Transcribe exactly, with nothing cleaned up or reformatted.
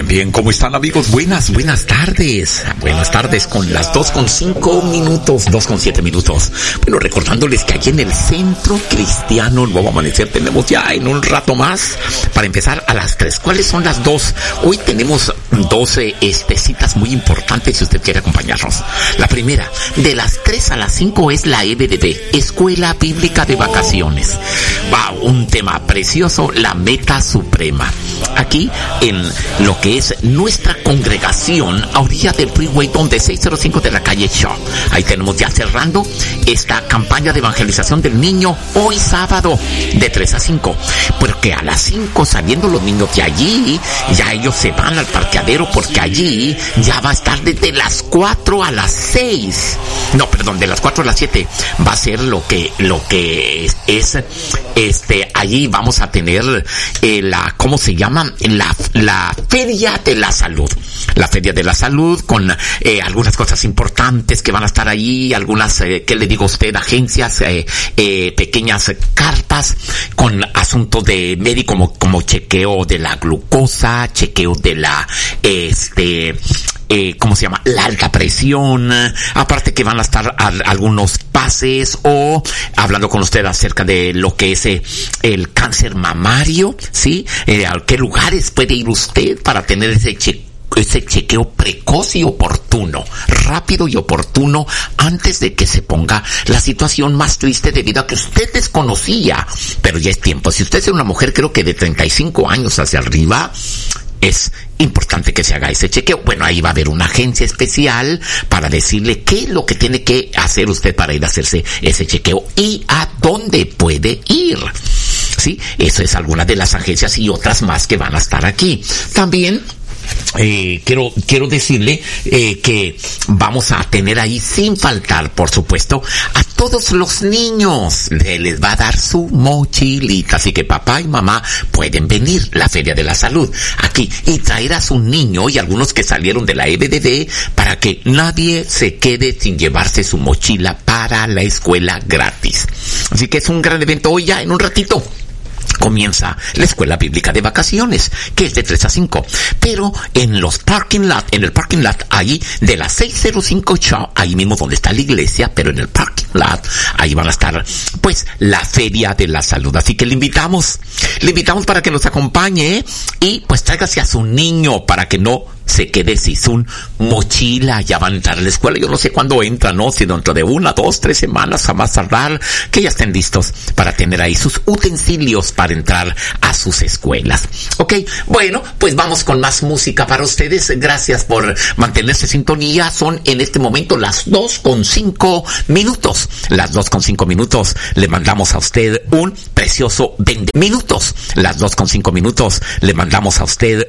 Bien, bien, ¿cómo están, amigos? Buenas, buenas tardes. Buenas tardes con las dos con cinco minutos, dos con siete minutos. Bueno, recordándoles que aquí en el Centro Cristiano Nuevo Amanecer tenemos ya en un rato más para empezar a las tres. ¿Cuáles son las dos? Hoy tenemos doce este, citas muy importantes si usted quiere acompañarnos. La primera, de las tres a las cinco es la E B D B, Escuela Bíblica de Vacaciones. Wow, un tema precioso, la meta suprema. Aquí en lo que es nuestra congregación a orilla del freeway donde seiscientos cinco de la calle Shaw. Ahí tenemos ya cerrando esta campaña de evangelización del niño hoy sábado de tres a cinco. Porque a las cinco saliendo los niños de allí, ya ellos se van al parqueadero porque allí ya va a estar desde las cuatro a las seis. No, perdón, de las cuatro a las siete va a ser lo que lo que es, es este allí vamos a tener eh, la ¿cómo se llama? La la Feria de la Salud. La Feria de la Salud con eh, algunas cosas importantes que van a estar allí, algunas, eh, ¿qué le digo a usted? Agencias, eh, eh, pequeñas carpas con asuntos de médico como, como chequeo de la glucosa, chequeo de la, este, eh, ¿cómo se llama? La alta presión. Aparte que van a estar a, algunos pases o hablando con usted acerca de lo que es eh, el cáncer mamario, ¿sí? Eh, ¿A qué lugares puede ir usted para tener ese chequeo? ese chequeo precoz y oportuno, rápido y oportuno, antes de que se ponga la situación más triste debido a que usted desconocía, pero ya es tiempo. Si usted es una mujer, creo que de treinta y cinco años hacia arriba, es importante que se haga ese chequeo. Bueno, ahí va a haber una agencia especial para decirle qué es lo que tiene que hacer usted para ir a hacerse ese chequeo y a dónde puede ir. Sí, eso es alguna de las agencias y otras más que van a estar aquí. También Eh, quiero quiero decirle eh, que vamos a tener ahí sin faltar, por supuesto, a todos los niños. Les va a dar su mochilita, así que papá y mamá pueden venir la Feria de la Salud aquí y traer a su niño y algunos que salieron de la E B D B para que nadie se quede sin llevarse su mochila para la escuela gratis. Así que es un gran evento. Hoy ya en un ratito comienza la Escuela Bíblica de Vacaciones, que es de tres a cinco. Pero en los parking lot, en el parking lot ahí de la seiscientos cinco Shaw, ahí mismo donde está la iglesia, pero en el parking lot, ahí van a estar, pues, la Feria de la Salud. Así que le invitamos, le invitamos para que nos acompañe y pues tráigase a su niño para que no se quede sin su mochila. Ya van a entrar a la escuela, yo no sé cuándo entran, ¿no? Si dentro de una, dos, tres semanas, a más tardar, que ya estén listos para tener ahí sus utensilios para entrar a sus escuelas. Ok, bueno, pues vamos con más música para ustedes. Gracias por mantenerse en sintonía. Son en este momento las dos con cinco minutos. Las dos con cinco minutos. Le mandamos a usted un precioso veinte minutos. Las dos con cinco minutos. Le mandamos a usted